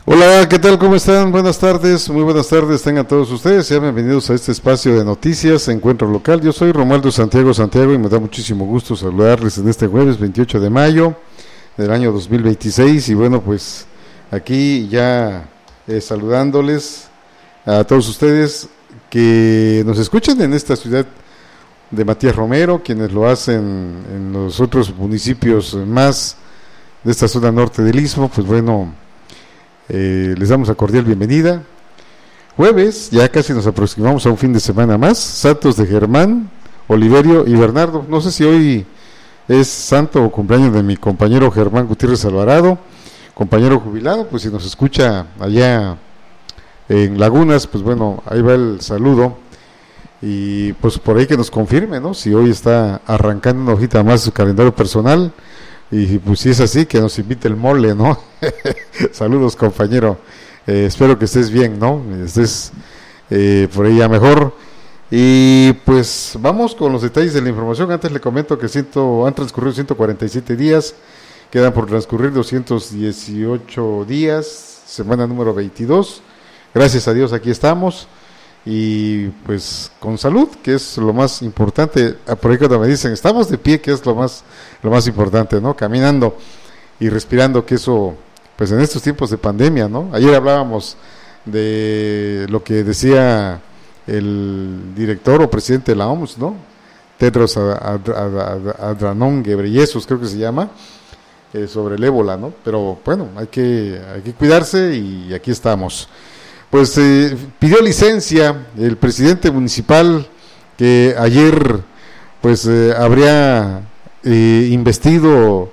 Hola, ¿qué tal? ¿Cómo están? Buenas tardes, muy buenas tardes, tengan todos ustedes, sean bienvenidos a este espacio de noticias, Encuentro Local. Yo soy Romualdo Santiago y me da muchísimo gusto saludarles en este jueves 28 de mayo del año 2026 y bueno, pues aquí ya saludándoles a todos ustedes que nos escuchan en esta ciudad de Matías Romero, quienes lo hacen en los otros municipios más de esta zona norte del Istmo, pues bueno, les damos la cordial bienvenida. Jueves, ya casi nos aproximamos a un fin de semana más. Santos de Germán, Oliverio y Bernardo. No sé si hoy es santo o cumpleaños de mi compañero Germán Gutiérrez Alvarado, compañero jubilado, pues si nos escucha allá en Lagunas, pues bueno, ahí va el saludo. Y pues por ahí que nos confirme, ¿no? Si hoy está arrancando una hojita más de su calendario personal. Y pues si es así, que nos invite el mole, ¿no? Saludos, compañero. Espero que estés bien, ¿no? Estés por ahí ya mejor. Y pues vamos con los detalles de la información. Antes le comento que han transcurrido 147 días. Quedan por transcurrir 218 días. Semana número 22. Gracias a Dios aquí estamos. Y pues con salud, que es lo más importante. Por ahí cuando me dicen estamos de pie, que es lo más importante, ¿no? Caminando y respirando, que eso pues en estos tiempos de pandemia, ¿no? Ayer hablábamos de lo que decía el director o presidente de la OMS, ¿no? Tedros Adhanom Ghebreyesus, creo que se llama, sobre el ébola, ¿no? Pero bueno, hay que cuidarse y aquí estamos. Pues pidió licencia el presidente municipal que ayer pues habría investido,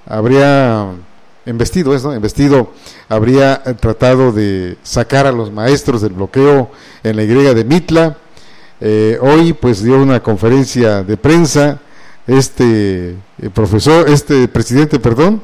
habría tratado de sacar a los maestros del bloqueo en la Y de Mitla. Hoy pues dio una conferencia de prensa este presidente,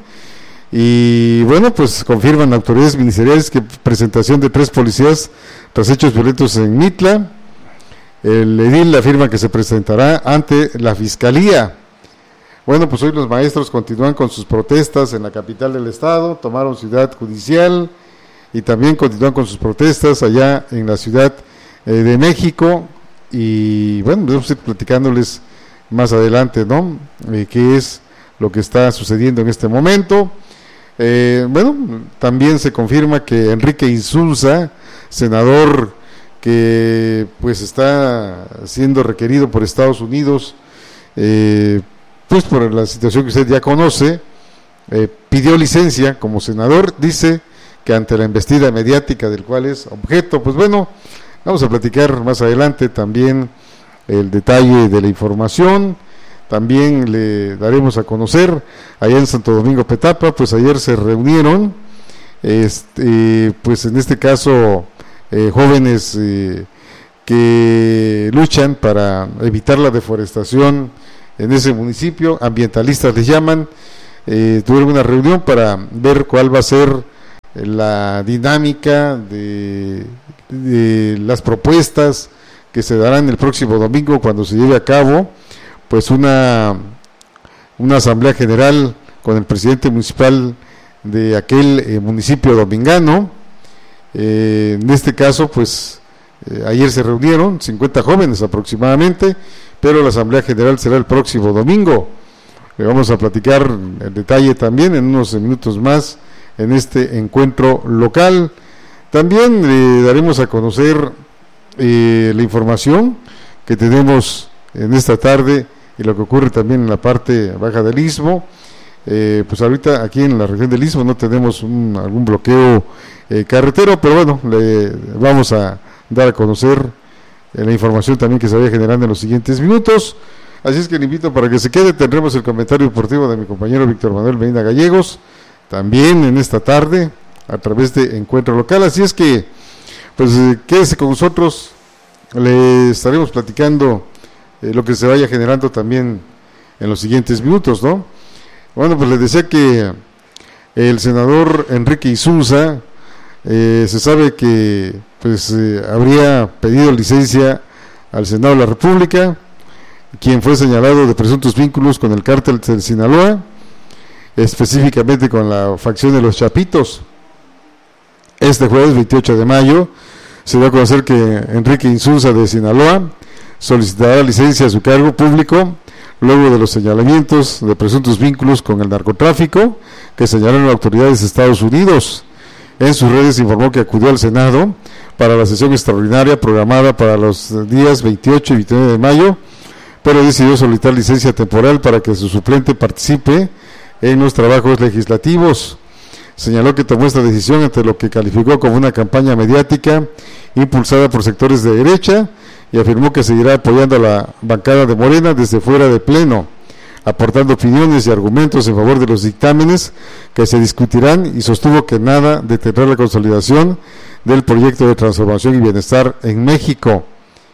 y bueno, pues confirman autoridades ministeriales que presentación de 3 policías tras hechos violentos en Mitla. El edil afirma que se presentará ante la fiscalía. Bueno, pues hoy los maestros continúan con sus protestas en la capital del estado, tomaron Ciudad Judicial y también continúan con sus protestas allá en la Ciudad de México. Y bueno, vamos a ir platicándoles más adelante, ¿no? Qué es lo que está sucediendo en este momento. Bueno, también se confirma que Enrique Insulza, senador que pues está siendo requerido por Estados Unidos, pues por la situación que usted ya conoce, pidió licencia como senador, dice que ante la embestida mediática del cual es objeto. Pues bueno, vamos a platicar más adelante también el detalle de la información. También le daremos a conocer allá en Santo Domingo Petapa, pues ayer se reunieron, pues en este caso jóvenes que luchan para evitar la deforestación en ese municipio, ambientalistas les llaman. Tuvieron una reunión para ver cuál va a ser la dinámica de las propuestas que se darán el próximo domingo cuando se lleve a cabo pues una asamblea general con el presidente municipal de aquel municipio domingano. En este caso, pues ayer se reunieron 50 jóvenes aproximadamente, pero la asamblea general será el próximo domingo. Le vamos a platicar el detalle también en unos minutos más en este encuentro local. También le daremos a conocer la información que tenemos en esta tarde y lo que ocurre también en la parte baja del Istmo. Pues ahorita aquí en la región del Istmo no tenemos algún bloqueo carretero, pero bueno, le vamos a dar a conocer la información también que se vaya generando en los siguientes minutos. Así es que le invito para que se quede. Tendremos el comentario deportivo de mi compañero Víctor Manuel Medina Gallegos también en esta tarde a través de Encuentro Local. Así es que pues quédese con nosotros, le estaremos platicando lo que se vaya generando también en los siguientes minutos, ¿no? Bueno, pues les decía que el senador Enrique Insulza se sabe que pues habría pedido licencia al Senado de la República, quien fue señalado de presuntos vínculos con el cártel de Sinaloa, específicamente con la facción de los Chapitos. Este jueves 28 de mayo se dio a conocer que Enrique Insunza de Sinaloa solicitará licencia a su cargo público luego de los señalamientos de presuntos vínculos con el narcotráfico que señalaron autoridades de Estados Unidos. En sus redes informó que acudió al Senado para la sesión extraordinaria programada para los días 28 y 29 de mayo, pero decidió solicitar licencia temporal para que su suplente participe en los trabajos legislativos. Señaló que tomó esta decisión ante lo que calificó como una campaña mediática impulsada por sectores de derecha y afirmó que seguirá apoyando a la bancada de Morena desde fuera de pleno, aportando opiniones y argumentos en favor de los dictámenes que se discutirán, y sostuvo que nada detendrá la consolidación del proyecto de transformación y bienestar en México.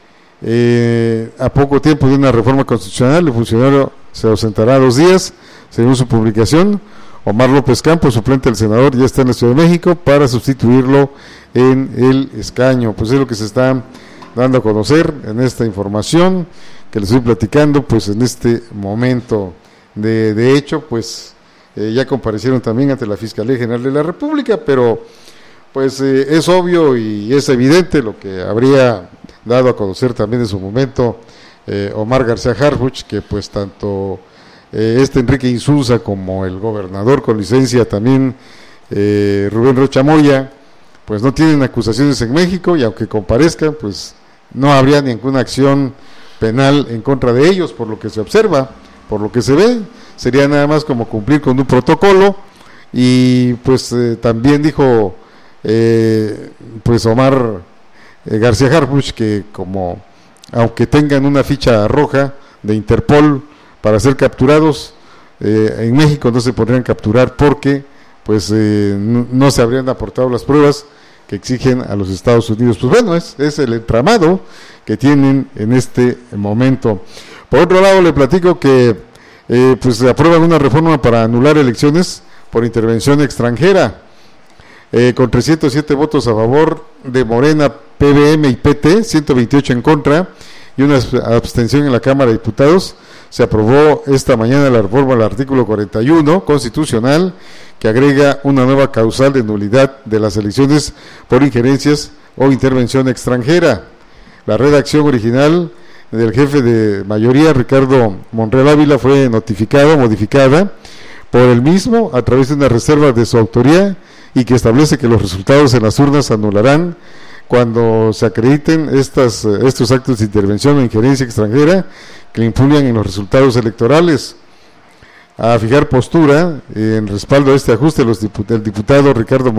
A poco tiempo de una reforma constitucional, el funcionario se ausentará 2 días, según su publicación. Omar López Campos, suplente del senador, ya está en la Ciudad de México para sustituirlo en el escaño. Pues es lo que se está dando a conocer en esta información que les estoy platicando, pues en este momento. De hecho, pues ya comparecieron también ante la Fiscalía General de la República, pero pues es obvio y es evidente lo que habría dado a conocer también en su momento Omar García Harfuch, que pues tanto Enrique Insunza como el gobernador con licencia también Rubén Rocha Moya, pues no tienen acusaciones en México, y aunque comparezcan, pues no habría ninguna acción penal en contra de ellos, por lo que se observa, por lo que se ve. Sería nada más como cumplir con un protocolo. Y pues también dijo pues Omar García Harfuch que como aunque tengan una ficha roja de Interpol para ser capturados, en México no se podrían capturar porque pues no se habrían aportado las pruebas que exigen a los Estados Unidos. Pues bueno, es el entramado que tienen en este momento. Por otro lado, le platico que pues se aprueban una reforma para anular elecciones por intervención extranjera, con 307 votos a favor de Morena, PBM y PT, 128 en contra y una abstención en la Cámara de Diputados. Se aprobó esta mañana la reforma al artículo 41 constitucional, que agrega una nueva causal de nulidad de las elecciones por injerencias o intervención extranjera. La redacción original del jefe de mayoría, Ricardo Monreal Ávila, fue modificada por el mismo a través de una reserva de su autoría, y que establece que los resultados en las urnas anularán cuando se acrediten estos actos de intervención o injerencia extranjera que influyan en los resultados electorales. A fijar postura en respaldo a este ajuste, el diputado Ricardo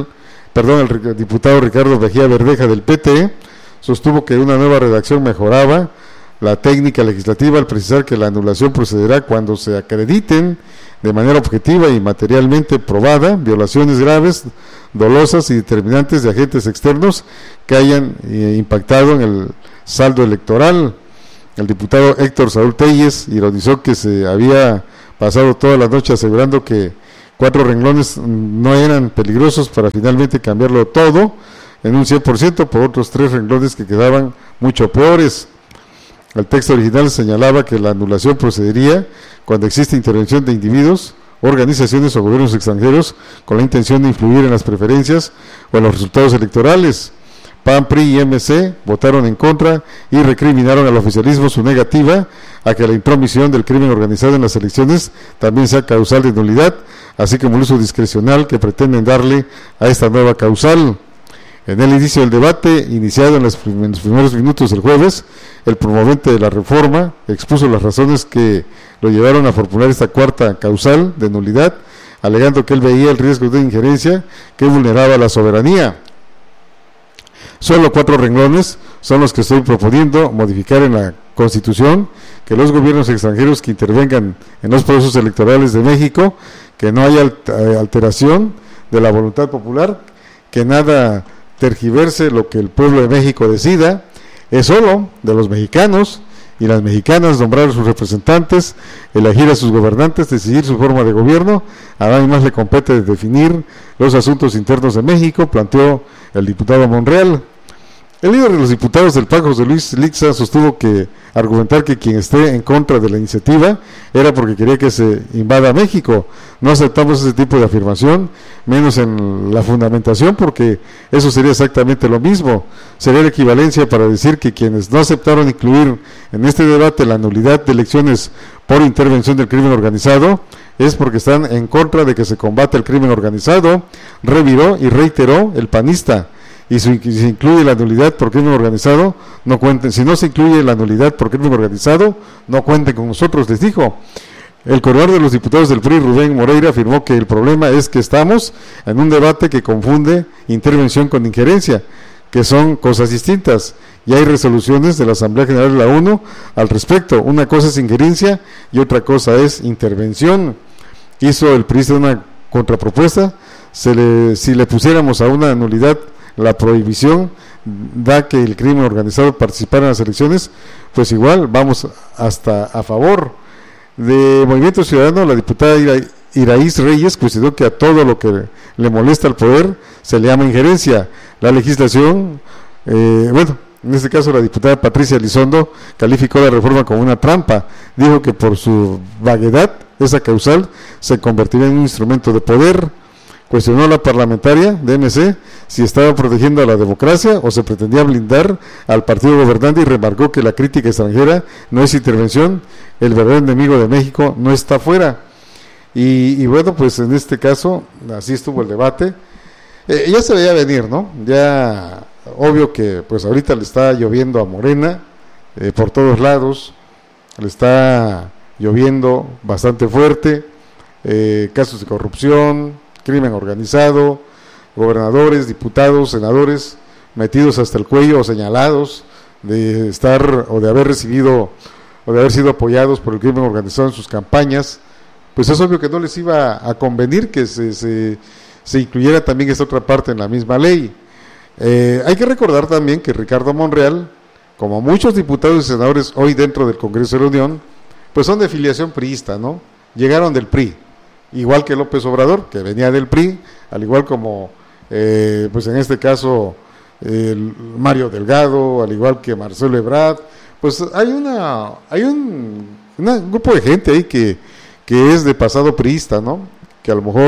Mejía Verdeja del PT sostuvo que una nueva redacción mejoraba la técnica legislativa al precisar que la anulación procederá cuando se acrediten de manera objetiva y materialmente probada violaciones graves, dolosas y determinantes de agentes externos que hayan impactado en el saldo electoral. El diputado Héctor Saúl Telles ironizó que se había pasado toda la noche asegurando que 4 renglones no eran peligrosos para finalmente cambiarlo todo en un 100% por otros 3 renglones que quedaban mucho peores. El texto original señalaba que la anulación procedería cuando existe intervención de individuos, organizaciones o gobiernos extranjeros con la intención de influir en las preferencias o en los resultados electorales. PAN, PRI y MC votaron en contra y recriminaron al oficialismo su negativa a que la intromisión del crimen organizado en las elecciones también sea causal de nulidad, así como el uso discrecional que pretenden darle a esta nueva causal. En el inicio del debate, iniciado en los primeros minutos del jueves, el promovente de la reforma expuso las razones que lo llevaron a formular esta cuarta causal de nulidad, alegando que él veía el riesgo de injerencia que vulneraba la soberanía. Solo 4 renglones son los que estoy proponiendo modificar en la Constitución: que los gobiernos extranjeros que intervengan en los procesos electorales de México, que no haya alteración de la voluntad popular, que nada tergiverse lo que el pueblo de México decida, es solo de los mexicanos y las mexicanas nombrar a sus representantes, elegir a sus gobernantes, decidir su forma de gobierno. A nadie más le compete definir los asuntos internos de México, planteó el diputado Monreal. El líder de los diputados del PAN, José Luis Lixa, sostuvo que argumentar que quien esté en contra de la iniciativa era porque quería que se invada México. No aceptamos ese tipo de afirmación, menos en la fundamentación, porque eso sería exactamente lo mismo. Sería la equivalencia para decir que quienes no aceptaron incluir en este debate la nulidad de elecciones por intervención del crimen organizado es porque están en contra de que se combate el crimen organizado, reviró y reiteró el panista. Y si se incluye la nulidad por crimen organizado, no cuenten. Si no se incluye la nulidad por crimen organizado, no cuenten con nosotros, les dijo. El coordinador de los diputados del PRI, Rubén Moreira, afirmó que el problema es que estamos en un debate que confunde intervención con injerencia, que son cosas distintas. Y hay resoluciones de la Asamblea General de la ONU al respecto. Una cosa es injerencia y otra cosa es intervención. Hizo el PRI una contrapropuesta. Si le pusiéramos a una nulidad la prohibición, da que el crimen organizado participara en las elecciones, pues igual vamos hasta a favor. De Movimiento Ciudadano, la diputada Iraíz Reyes cuestionó que a todo lo que le molesta al poder se le llama injerencia. La legislación, en este caso la diputada Patricia Elizondo calificó la reforma como una trampa. Dijo que por su vaguedad esa causal se convertiría en un instrumento de poder. Cuestionó a la parlamentaria de MC si estaba protegiendo a la democracia o se pretendía blindar al partido gobernante y remarcó que la crítica extranjera no es intervención, el verdadero enemigo de México no está fuera. Y bueno, pues en este caso, así estuvo el debate. Ya se veía venir, ¿no? Ya, obvio que pues ahorita le está lloviendo a Morena por todos lados, le está lloviendo bastante fuerte, casos de corrupción, crimen organizado, gobernadores, diputados, senadores metidos hasta el cuello o señalados de estar o de haber recibido o de haber sido apoyados por el crimen organizado en sus campañas. Pues es obvio que no les iba a convenir que se incluyera también esta otra parte en la misma ley. Hay que recordar también que Ricardo Monreal, como muchos diputados y senadores hoy dentro del Congreso de la Unión, pues son de filiación priista, ¿no? Llegaron del PRI, igual que López Obrador, que venía del PRI, al igual como, pues en este caso, Mario Delgado, al igual que Marcelo Ebrard. Pues hay un grupo de gente ahí que es de pasado priista, ¿no? Que a lo mejor